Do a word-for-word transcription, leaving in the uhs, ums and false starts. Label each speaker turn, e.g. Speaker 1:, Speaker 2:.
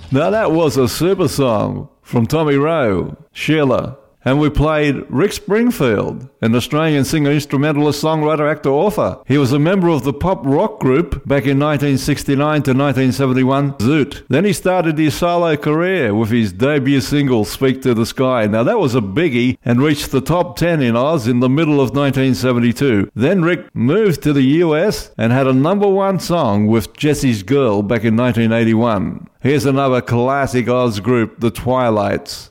Speaker 1: Now that was a super song from Tommy Rowe, Sheila. And we played Rick Springfield, an Australian singer, instrumentalist, songwriter, actor, author. He was a member of the pop rock group back in nineteen sixty-nine to nineteen seventy-one, Zoot. Then he started his solo career with his debut single, Speak to the Sky. Now that was a biggie and reached the top ten in Oz in the middle of nineteen seventy-two. Then Rick moved to the U S and had a number one song with Jesse's Girl back in nineteen eighty-one. Here's another classic Oz group, The Twilights.